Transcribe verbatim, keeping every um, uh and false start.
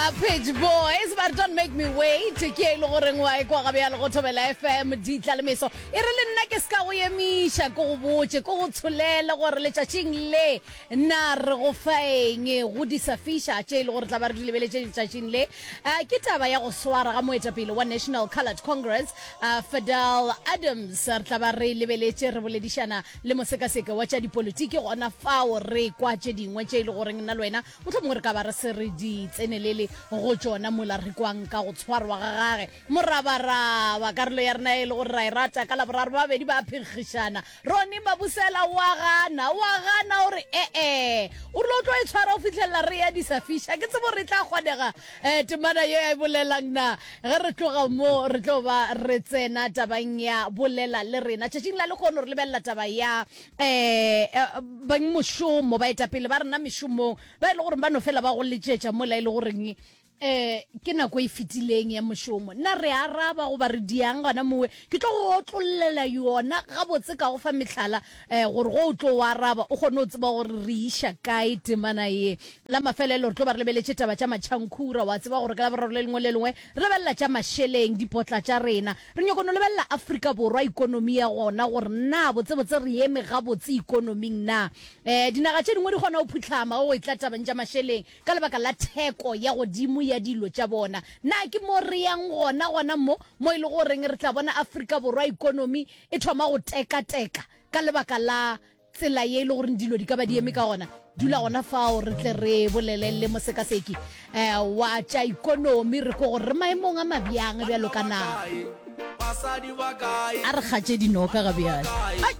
Pitch Boys, but don't make me wait. Ke lo gore ngwa e kwa ga bya le go thobela F M di tla le meso. E re le nna ke ska go emisha go botse go go tsholela gore le tšatšing le na re go faeng go di safisha tše le gore tla ba re di lebeletse tšatšing le. Ke taba ya go swara ga moetapele wa National Coloured Congress, Fidel Adams. Re tla ba re lebeletse re boledišana le mosekaseke wa tša dipolitiki gona fao re kwa tše dingwe tše le gore nna le wena o tlo mo re ka ba re se re di tsenelele go tsona mola re kwang ka go tshwarwa ga gage morabaraba karolo ya rena e le gore ra e rata ka laboraro ba bedi ba phegishana roni mabusela wa gana wa gana gore eh eh o lo tlo e tshwara o fitlhela re ya disafisha ke tsebo re tla kgonega eh temana yo ya bolelang na ge re tloga mo re tlo ba re tsena tabang ya bolela le rena tšatšing la le kgone re lebella taba ya eh bang moshomo ba eta pele ba rena meshomong ba ile gore ba no fela ba go letšetša mola ile gore eh ke nako e fitileng ya moshomo nna re araba go ba re diang gona mowe ke tlo go tlollela yona ga botse ka go fa metlhala eh gore go tlo wa araba o gone o tseba gore re isha kae temana ye la mafelelo re tlo ba re lebeletse taba tša matšhankhura wa tseba gore ka la boraro le lengwe le lengwe re bella tša masheleng dipotla tša rena re nyako no lebella Afrika borwa ikonomi ya gona gore na botse botse re eme ga botse ikonoming na eh dinaga tše dingwe di gona o phutlhama o e tla tabang tša masheleng ka lebaka la theko ya godimo ya dilo tša bona na ke mo re yang gona gona mo mo ile go reng re tla bona Afrika borwa ikonomi e thoma go teka teka ka lebaka la tsela ye ile gore dilo di ka ba di eme ka gona dula gona fao re tle re bolelele mosekaseki eh wa tša ikonomi re go re maemong a mabjang bjalo kana a re kgatše dinoka ga bjale